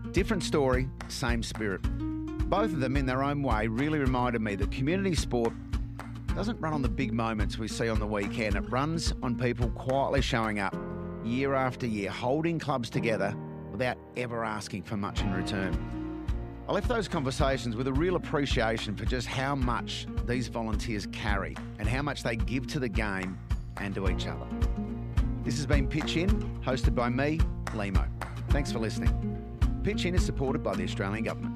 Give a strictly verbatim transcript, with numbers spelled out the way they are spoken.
Different story, same spirit. Both of them, in their own way, really reminded me that community sport doesn't run on the big moments we see on the weekend. It runs on people quietly showing up year after year, holding clubs together without ever asking for much in return. I left those conversations with a real appreciation for just how much these volunteers carry and how much they give to the game and to each other. This has been Pitch In, hosted by me, Limo. Thanks for listening. Pitch In is supported by the Australian Government.